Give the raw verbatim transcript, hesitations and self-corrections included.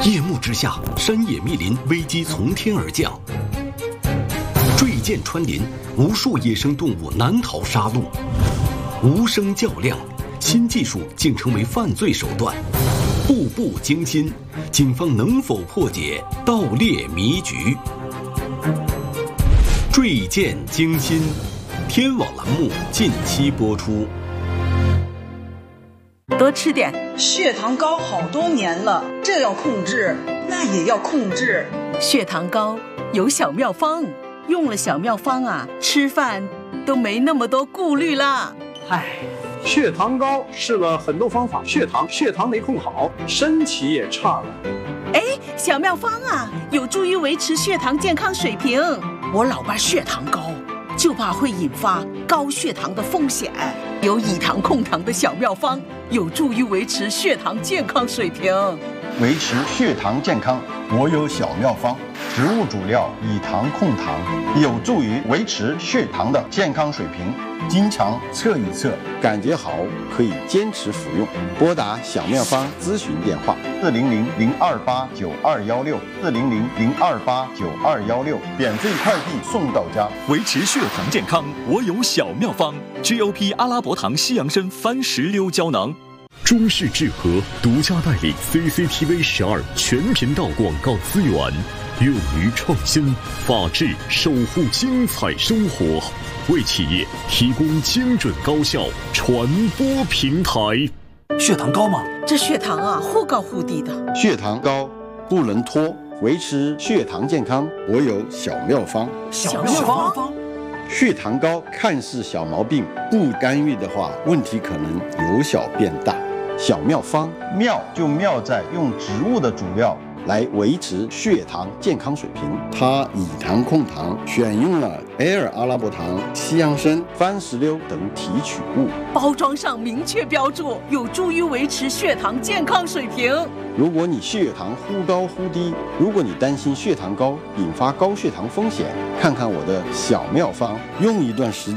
夜幕之下，山野密林，危机从天而降。坠剑穿林，无数野生动物难逃杀戮。无声较量，新技术竟成为犯罪手段。步步惊心，警方能否破解盗猎迷局？坠剑惊心，天网栏目近期播出。 多吃点。 血糖高好多年了，这要控制，那也要控制。 血糖高有小妙方，用了小妙方啊，吃饭都没那么多顾虑啦。 唉，血糖高试了很多方法，血糖血糖没控好，身体也差了。 哎，小妙方啊，有助于维持血糖健康水平。我老伴血糖高，就怕会引发高血糖的风险。有以糖控糖的小妙方，有助于维持血糖健康水平。 维持血糖健康，我有小妙方。植物主料以糖控糖，有助于维持血糖的健康水平。经常测一测，感觉好可以坚持服用。拨打小妙方咨询电话：四零零零二八九二幺六，四零零零二八九二幺六，免费快递送到家。 维持血糖健康，我有小妙方 ：G O P 阿拉伯糖西洋参番石榴胶囊。 中视智和独家代理 C C T V 十二全频道广告资源，勇于创新，法治守护精彩生活，为企业提供精准高效传播平台。 血糖高吗？ 这血糖啊，忽高忽低的。 血糖高不能拖，维持血糖健康，我有小妙方。 小妙方。 血糖高看似小毛病，不干预的话，问题可能由小变大。小妙方妙就妙在用植物的主料来维持血糖健康水平。它以糖控糖，选用了 Air 阿拉伯糖、西洋参、番石榴等提取物， 包装上明确标注，有助于维持血糖健康水平。 如果你血糖忽高忽低，如果你担心血糖高引发高血糖风险，看看我的小妙方，用一段时间